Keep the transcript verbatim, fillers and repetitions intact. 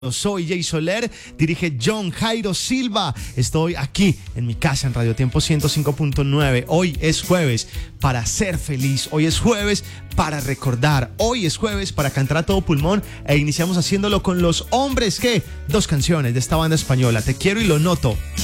Soy Jay Soler, dirige John Jairo Silva. Estoy aquí en mi casa en Radio Tiempo ciento cinco punto nueve. Hoy es jueves para ser feliz. Hoy es jueves para recordar. Hoy es jueves para cantar a todo pulmón. E iniciamos haciéndolo con Los Hombres G. Dos canciones de esta banda española, Te Quiero y Lo Noto.